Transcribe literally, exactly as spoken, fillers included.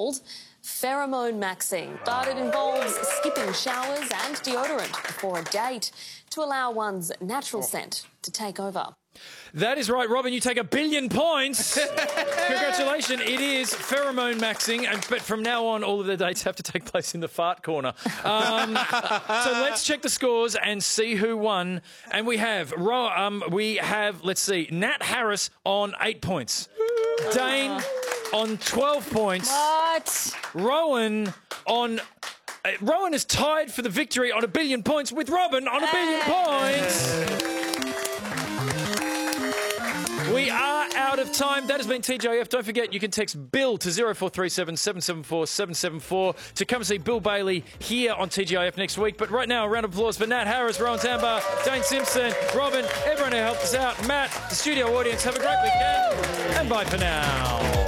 called pheromone maxing, but it involves skipping showers and deodorant before a date to allow one's natural scent to take over. That is right, Robin. You take a billion points. Congratulations. It is pheromone maxing, and but from now on, all of the dates have to take place in the fart corner. Um, so let's check the scores and see who won. And we have, Ro um, we have, let's see, Nat Harris on eight points, Dane on twelve points. What? Rowan on. Uh, Rowan is tied for the victory on a billion points with Robin on a billion points. We are out of time. That has been T J F. Don't forget, you can text Bill to zero four three seven, seven seven four, seven seven four to come and see Bill Bailey here on T G I F next week. But right now, a round of applause for Nat Harris, Rowan Tambar, Dane Simpson, Robin, everyone who helped us out, Matt, the studio audience. Have a great weekend, and bye for now.